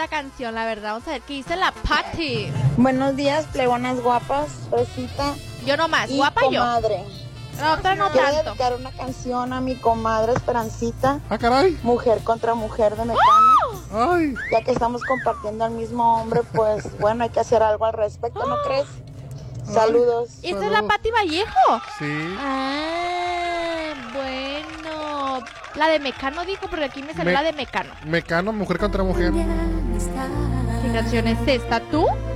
esta canción, la verdad. Vamos a ver qué dice la Patti. Buenos días, plegonas guapas, Fresita Yo nomás, y guapa comadre. yo. Otra no Quiero tanto. dedicar una canción a mi comadre Esperancita, Ah, caray. mujer contra mujer de Mecano. Ay. Ya que estamos compartiendo al mismo hombre, pues bueno, hay que hacer algo al respecto, ¿no crees? Saludos. ¿Esta es la Saludos. Patti Vallejo? Sí. Ah, bueno. La de Mecano dijo, porque aquí me salió Me- la de Mecano. Mecano, mujer contra mujer. ¿Qué canción es esta? ¿Tú?